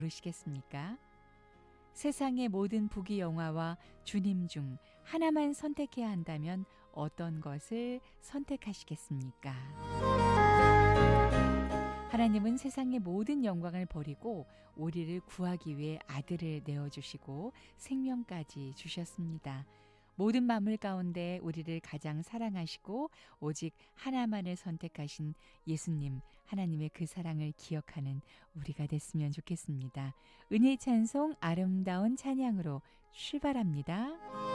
고르시겠습니까? 세상의 모든 부귀영화와 주님 중 하나만 선택해야 한다면 어떤 것을 선택하시겠습니까? 하나님은 세상의 모든 영광을 버리고 우리를 구하기 위해 아들을 내어주시고 생명까지 주셨습니다. 모든 만물 가운데 우리를 가장 사랑하시고 오직 하나만을 선택하신 예수님, 하나님의 그 사랑을 기억하는 우리가 됐으면 좋겠습니다. 은혜의 찬송 아름다운 찬양으로 출발합니다.